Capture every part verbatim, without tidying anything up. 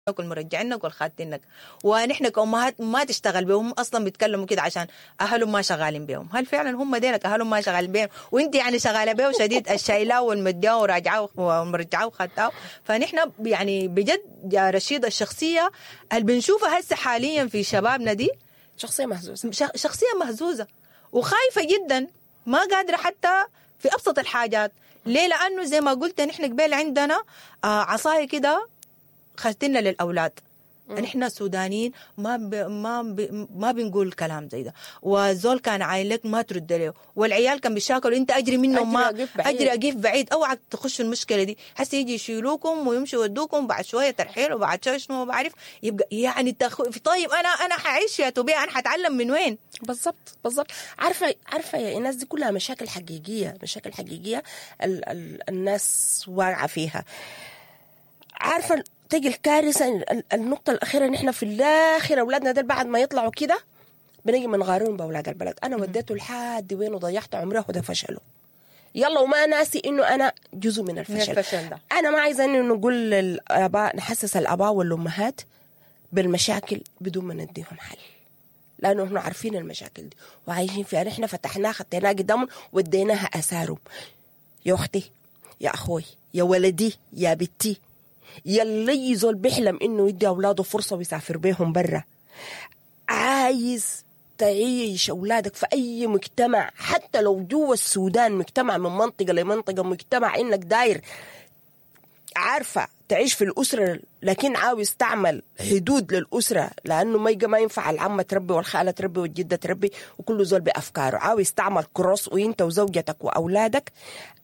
والمرجعينك والخاتينك، ونحن كأمهات ما تشتغل بهم أصلا، بيتكلموا كده عشان أهلهم ما شغالين بهم. هل فعلا هم دينك أهلهم ما شغالين بهم وانت يعني شغالة بهم شديد الشايلاه والمدياه وراجعاه ومرجعاه وخاتاه؟ فنحن يعني بجد يا رشيد الشخصية اللي بنشوفها هسه حاليا في شبابنا دي شخصية مهزوزة، شخصية مهزوزة وخايفة جدا، ما قادرة حتى في أبسط الحاجات. ليه؟ لأنه زي ما قلت نحن قبل عندنا آه عصاية كده خلتنا للأولاد. نحن سودانيين ما ب... ما ب... ما بنقول كلام زي ده، والزول كان عايلك ما ترد له، والعيال كان بيشاكلوا انت اجري منهم، ما اجري اقيف بعيد، اوعى تخش في المشكله دي. هسه يجي يشيلوكم ويمشوا يودوكم بعد شويه ترحيل وبعد شويه شنو ما بعرف، يبقى يعني تخ... طيب انا انا حعيش يا توبي، انا حتعلم من وين؟ بالضبط بالضبط. عارفه عارفه يا الناس دي كلها مشاكل حقيقيه، مشاكل حقيقيه ال... ال... الناس واقعه فيها. عارفه تجي الكارثه النقطه الاخيره، نحن في الاخر اولادنا دول بعد ما يطلعوا كده بنيجي منغارون باولاد البلد. انا وديته لحد وين وضيعت عمره وده فشله، يلا وما ناسي انه انا جزء من الفشل, الفشل ده. انا ما عايزه انه نقول للاباء، نحسس الاباء والامهات بالمشاكل بدون ما نديهم حل، لانه احنا عارفين المشاكل دي وعايشين فيها. نحن فتحناها خطيناها قدامهم وديناها اثارهم. يا اختي يا اخوي يا ولدي يا بنتي، يلي زول بيحلم انه يدي اولاده فرصه ويسافر بيهم برا، عايز تعيش اولادك في اي مجتمع حتى لو جوا السودان، مجتمع من منطقه لمنطقه، مجتمع انك داير عارفه تعيش في الاسره، لكن عاوز تعمل حدود للاسره، لانه ما ما ينفع العمه تربي والخاله تربي والجده تربي وكل زول بافكاره. عاوز تعمل كروس وانت وزوجتك واولادك،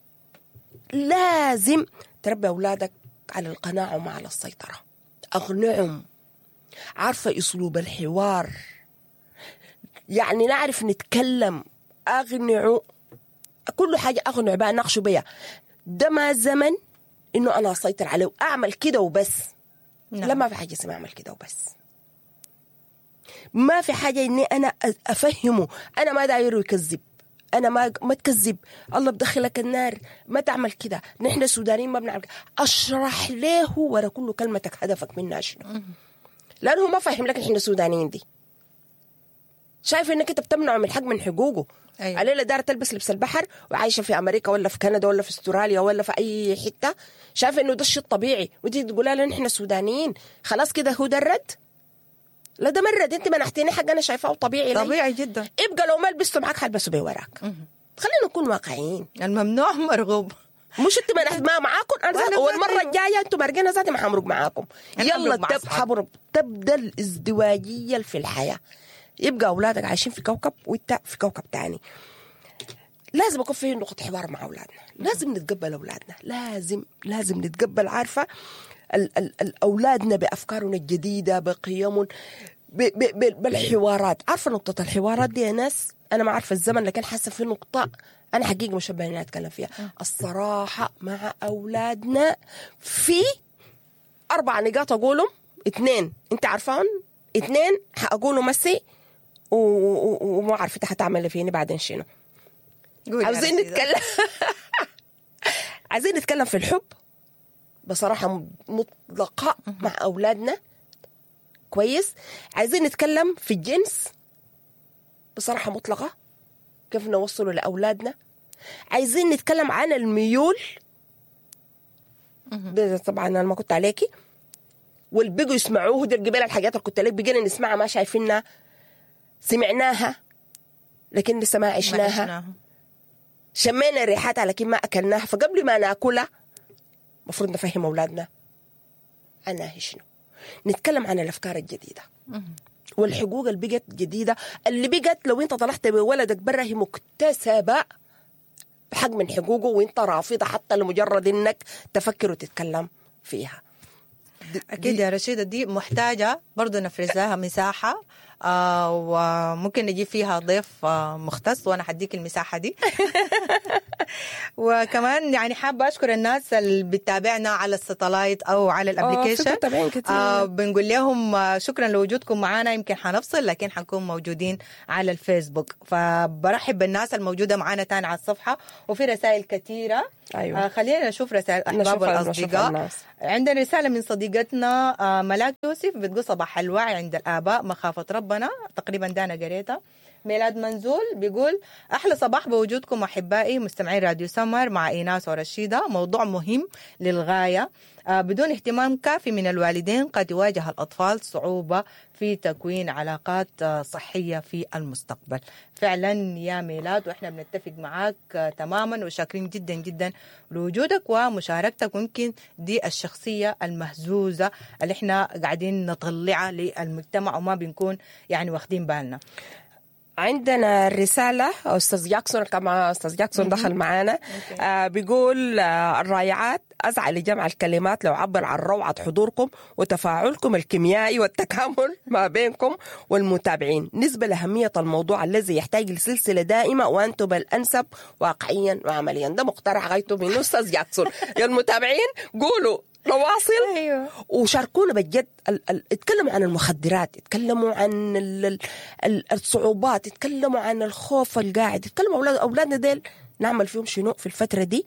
لازم تربي اولادك على القناعة وما على السيطرة. أقنعهم، عارفة أسلوب الحوار، يعني نعرف نتكلم، أقنعوا كل حاجة، أقنع بها نقشوا بها. ده ما زمن إنه أنا أسيطر عليه وأعمل كده وبس. نعم. لا، ما في حاجة اسمها أعمل كده وبس، ما في حاجة إني أنا أفهمه أنا ما داير يكذب، أنا ما ما تكذب، الله بدخلك النار، ما تعمل كده. نحن السودانيين ما بنعمل كده. أشرح له ورا كل كلمتك هدفك منها شنو، لأنه ما فاهم لك إحنا السودانيين دي شايف إنك أنت بتمنعه من حق من حقوقه. أيوة. عليه دار تلبس لبس البحر وعايشة في أمريكا ولا في كندا ولا في استراليا ولا في أي حتة، شايف إنه ده الشيء الطبيعي، ودي تقول لها نحن السودانيين خلاص كده هو ده الرد. لا ده مرد، انت منحتيني حاجه انا شايفاه طبيعي طبيعي جدا. ابقى لو ما لبسته معاك حلبسه بيه وراك. خلينا نكون واقعيين، الممنوع مرغوب. مش انت منحت ما معاكم انا، والمره الجايه انتم مرقنا ذاتي ما حمرق معاكم. يلا تب حمرق، تبدا الازدواجيه في الحياه. يبقى اولادك عايشين في كوكب وانت في كوكب تاني. لازم يكون في نقطه حوار مع اولادنا، لازم نتقبل اولادنا، لازم لازم نتقبل. عارفه ال- ال- الأولادنا بأفكارنا الجديدة، بقيمهم، بالحوارات. عارفة نقطة الحوارات دي يا ناس، أنا ما عارفة الزمن لكن حاسة في نقطة أنا حقيقة مشبه إني أتكلم فيها. الصراحة مع أولادنا في أربع نقاط أقولهم، اثنين أنت عارفان، اثنين حأقوله مسي وما عارفة حتعمل فيني بعدين شنو. عاوزين نتكلم عايزين نتكلم في الحب بصراحة مطلقة مع أولادنا، كويس. عايزين نتكلم في الجنس بصراحة مطلقة، كيف نوصله لأولادنا. عايزين نتكلم عن الميول، طبعا أنا ما كنت عليكي والبقوا يسمعوه، دي القبيلة الحاجات اللي كنت عليك بقينا نسمعها ما شايفينها، سمعناها لكن لسه ما عشناها، شمينا ريحاتها لكن ما أكلناها. فقبل ما ناكلها مفروض نفهم أولادنا أنا شنو. نتكلم عن الأفكار الجديدة والحقوق اللي بقت جديدة، اللي بقت لو أنت طلعت بولدك برا هي مكتسبة بحق من حقوقه وأنت رافضة حتى لمجرد أنك تفكر وتتكلم فيها. أكيد يا رشيدة، دي محتاجة برضو نفرز لها مساحة آه وممكن نجيب فيها ضيف آه مختص، وانا حديك المساحه دي. وكمان يعني حابه اشكر الناس اللي بتتابعنا على الساتلايت او على الابلكيشن. آه بنقول لهم آه شكرا لوجودكم معنا. يمكن حنفصل لكن حنكون موجودين على الفيسبوك، فبرحب بالناس الموجوده معنا تاني على الصفحه. وفي رسائل كثيره. أيوة. آه خلينا نشوف رسائل الاحباب والاصدقاء. عندنا رساله من صديقتنا آه ملاك يوسف بتقول صباح الوعي عند الاباء مخافه ربنا. تقريبا دانا قريتها. ميلاد منزول بيقول أحلى صباح بوجودكم أحبائي مستمعين راديو سمر مع إيناس ورشيدة. موضوع مهم للغاية. آه بدون اهتمام كافي من الوالدين قد يواجه الأطفال صعوبة في تكوين علاقات آه صحية في المستقبل. فعلا يا ميلاد، وإحنا بنتفق معاك آه تماما، وشاكرين جدا جدا لوجودك ومشاركتك. ويمكن دي الشخصية المهزوزة اللي إحنا قاعدين نطلعها للمجتمع وما بنكون يعني واخدين بالنا. عندنا رسالة أستاذ جاكسون، كما أستاذ جاكسون دخل معنا. آه بيقول آه الرائعات، أسعى لجمع الكلمات لو عبر عن روعة حضوركم وتفاعلكم الكيميائي والتكامل ما بينكم والمتابعين نسبة لأهمية الموضوع الذي يحتاج لسلسلة دائمة وأنتم الأنسب واقعيا وعمليا. ده مقترح غايته من أستاذ جاكسون. يا المتابعين قولوا نواصل. أيوة. وشاركونا بجد. ال- ال- اتكلموا عن المخدرات، اتكلموا عن ال- ال- الصعوبات، اتكلموا عن الخوف القاعد، اتكلموا أولاد أولادنا ديل نعمل فيهم شنو في الفترة دي،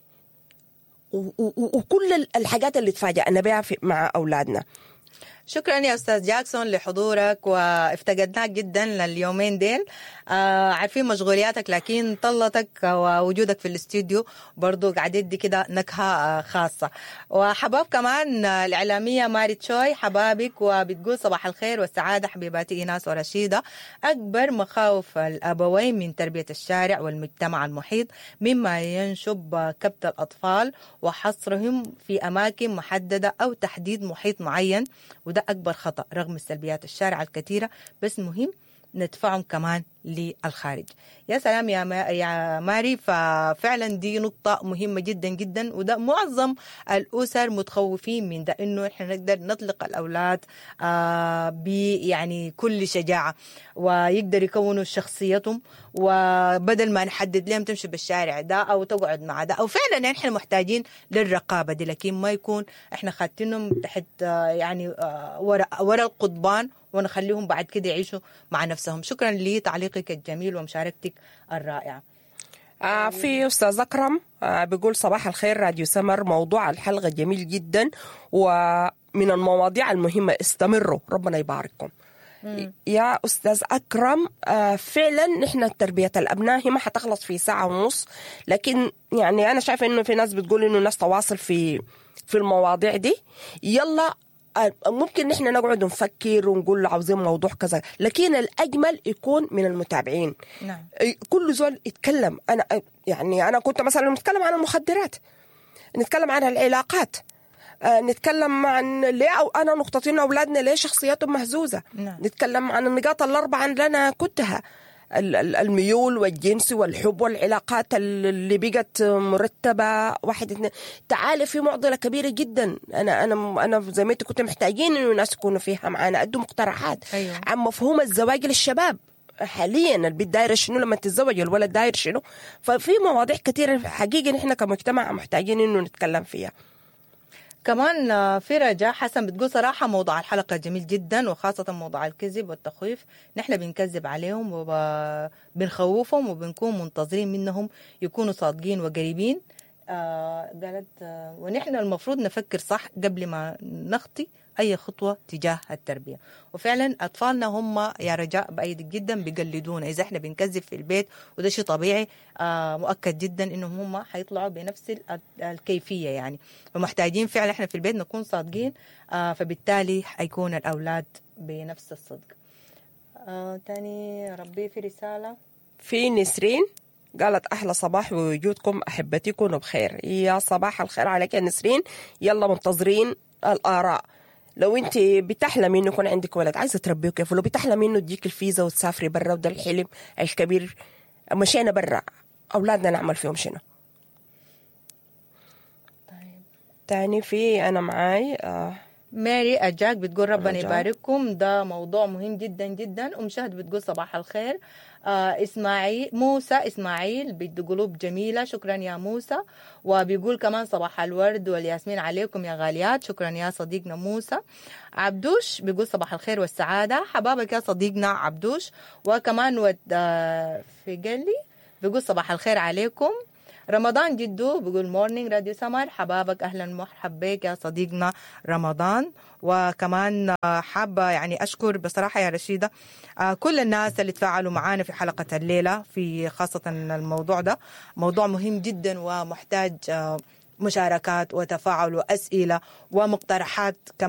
و- و- وكل الحاجات اللي تفاجأنا بها مع أولادنا. شكرا يا أستاذ جاكسون لحضورك، وافتقدناك جدا لليومين ديل. آه عارفين مشغولياتك، لكن طلتك ووجودك في الاستوديو برضو قاعد يدي كده نكهة آه خاصة. وحباب كمان آه الإعلامية ماري تشوي حبابك، وبتقول صباح الخير والسعادة حبيباتي إيناس ورشيدة. أكبر مخاوف الأبوين من تربية الشارع والمجتمع المحيط مما ينشب كبت الأطفال وحصرهم في أماكن محددة أو تحديد محيط معين، وده أكبر خطأ رغم السلبيات الشارعة الكثيرة، بس مهم ندفعهم كمان للخارج. يا سلام يا ما يا ماري، ففعلا دي نقطة مهمة جدا جدا، وده معظم الأسر متخوفين من ده، إنه إحنا نقدر نطلق الأولاد آه ب يعني كل شجاعة ويقدر يكونوا شخصيتهم، وبدل ما نحدد لهم تمشي بالشارع ده أو تقعد مع ده، أو فعلا يعني إحنا محتاجين للرقابة دي، لكن ما يكون إحنا خاتينهم تحت آه يعني آه ورا ورا القضبان ونخليهم بعد كده يعيشوا مع نفسهم. شكرا لتعليقك الجميل ومشاركتك الرائعة. آه في أستاذ أكرم آه بيقول صباح الخير راديو سمر، موضوع الحلقة جميل جدا ومن المواضيع المهمة، استمروا ربنا يبارككم. مم. يا أستاذ أكرم آه فعلا نحن تربية الأبناء هي ما حتخلص في ساعة ونص، لكن يعني أنا شايفة إنه في ناس بتقول إنه الناس تواصل في في المواضيع دي. يلا ممكن نحن نقعد نفكر ونقول عاوزين موضوع كذا، لكن الأجمل يكون من المتابعين. نعم. كل زول يتكلم. أنا يعني أنا كنت مثلا نتكلم عن المخدرات، نتكلم عن العلاقات، نتكلم عن ليه أو أنا نقطتين أولادنا ليه شخصياتهم مهزوزة. نعم. نتكلم عن النقاط الأربعة اللي أنا كنتها، الميول والجنس والحب والعلاقات اللي بقت مرتبة واحد اثنين. تعالي في معضلة كبيرة جدا. أنا أنا أنا زي ما كنت محتاجين إنه الناس يكونوا فيها معانا، أدوا مقترحات. أيوة. عن مفهوم الزواج للشباب حاليا، البنت دايرة شنو لما تتزوج، الولد داير شنو. ففي مواضيع كثيرة حقيقة نحن كمجتمع محتاجين إنه نتكلم فيها. كمان في رجاء حسن بتقول صراحة موضوع الحلقة جميل جدا، وخاصة موضوع الكذب والتخويف. نحن بنكذب عليهم وبنخوفهم وبنكون منتظرين منهم يكونوا صادقين وقريبين. آه قالت آه ونحن المفروض نفكر صح قبل ما نخطي أي خطوة تجاه التربية. وفعلا أطفالنا هم يا رجاء بأيدك جدا بيقلدونا. إذا إحنا بنكذب في البيت وده شيء طبيعي، آه مؤكد جدا إنهم هم حيطلعوا بنفس الكيفية يعني. فمحتاجين فعلا إحنا في البيت نكون صادقين، آه فبالتالي حيكون الأولاد بنفس الصدق. آه تاني ربي في رسالة في نسرين قالت أحلى صباح بوجودكم أحبتي، كونوا بخير. يا صباح الخير عليك يا نسرين. يلا منتظرين الآراء. لو انت بتحلمي انه يكون عندك ولد عايزه تربيه كيف، لو بتحلمي انه تجيك الفيزا وتسافري برا وده الحلم الكبير، مشينا برا اولادنا نعمل فيهم شنو؟ طيب. تاني في انا معاي آه ماري أجاك بتقول ربنا رجاء. يبارككم، ده موضوع مهم جدا جدا. أم شهد بتقول صباح الخير. آه إسماعيل موسى إسماعيل بده قلوب جميلة، شكرا يا موسى. وبيقول كمان صباح الورد والياسمين عليكم يا غاليات، شكرا يا صديقنا موسى. عبدوش بيقول صباح الخير والسعادة، حبابك يا صديقنا عبدوش. وكمان ود آه في قلي بيقول صباح الخير عليكم. رمضان جدو بيقول مورنينج راديو سمر، حبابك أهلا مرحب بك يا صديقنا رمضان. وكمان حابة يعني أشكر بصراحة يا رشيدة كل الناس اللي تفاعلوا معانا في حلقة الليلة، في خاصة الموضوع ده موضوع مهم جدا ومحتاج مشاركات وتفاعل وأسئلة ومقترحات كمان.